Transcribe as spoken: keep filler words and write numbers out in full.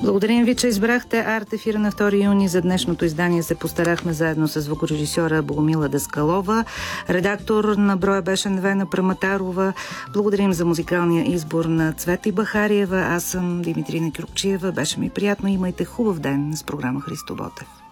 Благодарим ви, че избрахте Арт ефира на втори юни. За днешното издание се постарахме заедно с звукорежисьора Богомила Даскалова. Редактор на броя беше Невена Праматарова. Благодарим за музикалния избор на Цвета Бахариева. Аз съм Димитрина Кюркчиева. Беше ми приятно. Имайте хубав ден с програма Христо Ботев.